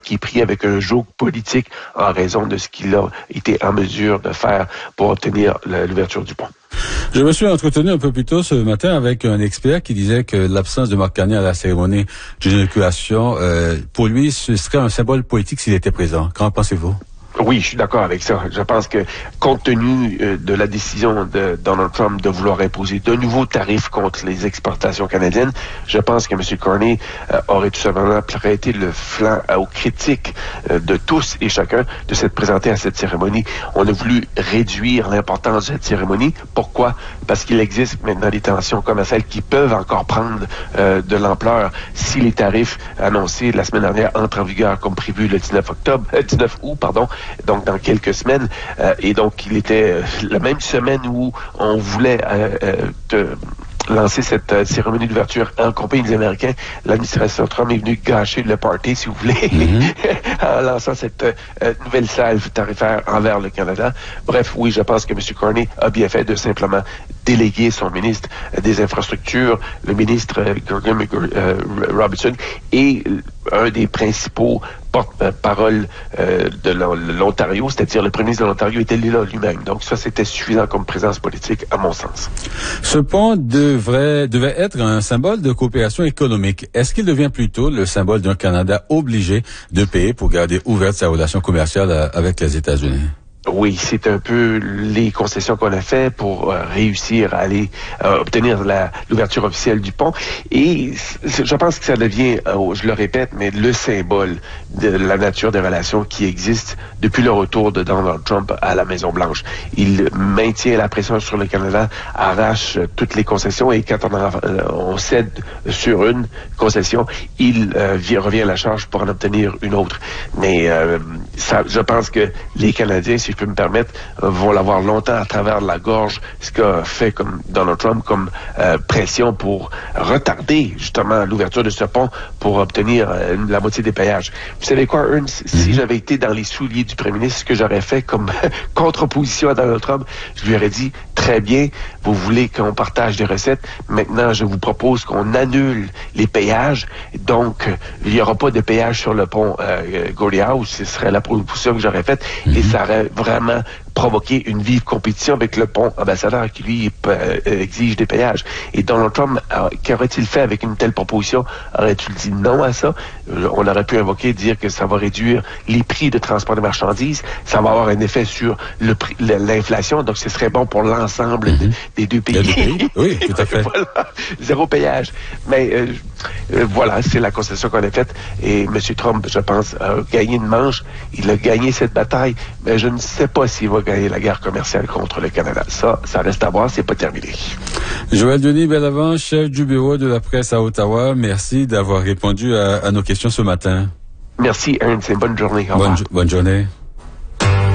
qui est pris avec un joug politique en raison de ce qu'il a été en mesure de faire pour obtenir l'ouverture du pont. Je me suis entretenu un peu plus tôt ce matin avec un expert qui disait que l'absence de Marc Carney à la cérémonie d'inauguration, pour lui, ce serait un symbole politique s'il était présent. Qu'en pensez-vous? Oui, je suis d'accord avec ça. Je pense que, compte tenu de la décision de Donald Trump de vouloir imposer de nouveaux tarifs contre les exportations canadiennes, je pense que M. Carney aurait tout simplement prêté le flanc aux critiques de tous et chacun de s'être présenté à cette cérémonie. On a voulu réduire l'importance de cette cérémonie. Pourquoi? Parce qu'il existe maintenant des tensions commerciales qui peuvent encore prendre de l'ampleur si les tarifs annoncés la semaine dernière entrent en vigueur comme prévu le 19 août, donc dans quelques semaines. Et donc, il était la même semaine où on voulait lancer cette cérémonie d'ouverture en compagnie des Américains. L'administration Trump est venue gâcher le party, si vous voulez, en lançant cette nouvelle salve tarifaire envers le Canada. Bref, oui, je pense que M. Carney a bien fait de simplement déléguer son ministre des Infrastructures, le ministre Gordon Robertson, et un des principaux porte-parole de l'Ontario, c'est-à-dire le premier ministre de l'Ontario était là lui-même. Donc ça, c'était suffisant comme présence politique, à mon sens. Ce pont devait être un symbole de coopération économique. Est-ce qu'il devient plutôt le symbole d'un Canada obligé de payer pour garder ouverte sa relation commerciale avec les États-Unis? Oui, c'est un peu les concessions qu'on a fait pour réussir à aller obtenir l'ouverture officielle du pont. Et je pense que ça devient, je le répète, mais le symbole de la nature des relations qui existent depuis le retour de Donald Trump à la Maison-Blanche. Il maintient la pression sur le Canada, arrache toutes les concessions, et quand on cède sur une concession, il revient à la charge pour en obtenir une autre. Mais je pense que les Canadiens, si je peux me permettre, vont l'avoir longtemps à travers la gorge, ce qu'a fait comme Donald Trump comme pression pour retarder justement l'ouverture de ce pont pour obtenir la moitié des péages. Vous savez quoi, Ernst? Si j'avais été dans les souliers du premier ministre, ce que j'aurais fait comme contre-opposition à Donald Trump, je lui aurais dit, très bien, vous voulez qu'on partage des recettes, maintenant je vous propose qu'on annule les péages, donc il n'y aura pas de péage sur le pont Gordie Howe, ce serait la proposition que j'aurais faite, et ça aurait vraiment provoqué une vive compétition avec le pont Ambassadeur qui, lui, exige des péages. Et Donald Trump, qu'aurait-il fait avec une telle proposition? Aurait-il dit non à ça? On aurait pu invoquer, dire que ça va réduire les prix de transport de marchandises, ça va avoir un effet sur l'inflation, donc ce serait bon pour l'ensemble des deux pays. Oui, tout à fait. Voilà, zéro péage. Mais voilà, c'est la concession qu'on a faite. Et M. Trump, je pense, a gagné une manche. Il a gagné cette bataille, mais je ne sais pas s'il va gagner la guerre commerciale contre le Canada. Ça reste à voir, c'est pas terminé. Joël Denis Bellavance, chef du bureau de la presse à Ottawa, merci d'avoir répondu à nos questions ce matin. Merci, Ernst, et bonne journée. Bonne journée.